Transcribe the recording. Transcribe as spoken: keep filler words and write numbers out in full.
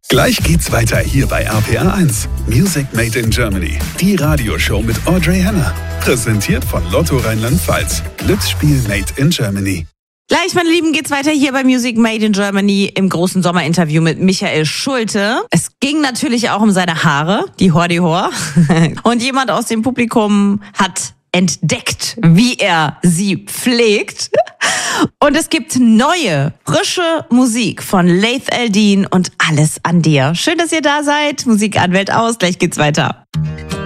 Gleich geht's weiter hier bei R P R eins. Music Made in Germany. Die Radioshow mit Audrey Henner. Präsentiert von Lotto Rheinland-Pfalz. Glücksspiel Made in Germany. Gleich, meine Lieben, geht's weiter hier bei Music Made in Germany im großen Sommerinterview mit Michael Schulte. Es ging natürlich auch um seine Haare, die Hor-die-Hor. Und jemand aus dem Publikum hat entdeckt, wie er sie pflegt. Und es gibt neue, frische Musik von Laith Al-Deen und Alles an dir. Schön, dass ihr da seid. Musik an, Welt aus. Gleich geht's weiter.